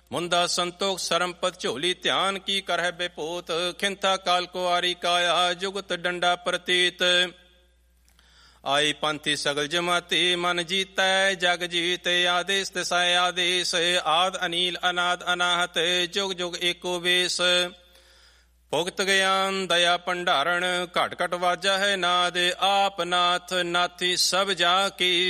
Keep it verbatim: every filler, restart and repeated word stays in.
ਮੁੰਦਾ ਸੰਤੋਖ ਸਰਮਪਤ ਝੋਲੀ ਧਿਆਨ ਕੀ ਕਰਹਿ ਬੇਪੋਤ। ਖਿੰਥਾ ਕਾਲ ਕੁਆਰੀ ਕਾਇਆ ਜੁਗਤ ਡੰਡਾ ਪ੍ਰਤੀਤ। ਆਈ ਪੰਥੀ ਸਗਲ ਜਮਾਤੀ ਮਨ ਜੀਤੈ ਜਗ ਜੀਤ। ਆਦੇਸ ਤਿਸੈ ਆਦੇਸ ਆਦ ਅਨੀਲ ਅਨਾਦ ਅਨਾਹਤ ਜੁਗ ਜੁਗ ਏਕੋ ਵੇਸ। ਭੁਗਤ ਗਿਆਨ ਦਇਆ ਭੰਡਾਰਣ ਘਟ ਘਟ ਵਾਜਾ ਹੈ ਨਾਦ। ਆਪ ਨਾਥ ਨਾਥੀ ਸਭ ਜਾ ਕੀ